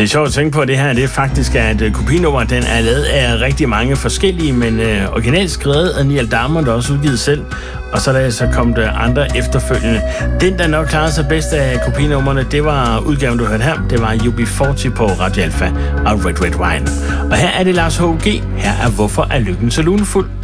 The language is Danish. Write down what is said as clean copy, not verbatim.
Det er sjovt at tænke på, at det her det er faktisk at kopinummer, den er lavet af rigtig mange forskellige, men originalt skrevet af Neil Diamond, der også udgivet selv, og så kom der andre efterfølgende. Den, der nok klarede sig bedst af kopinummerne, det var udgaven, du hørte her. Det var UB40 på Radio Alpha og Red Red Wine. Og her er det Lars H.G. Her er Hvorfor er lykken så lunefuld?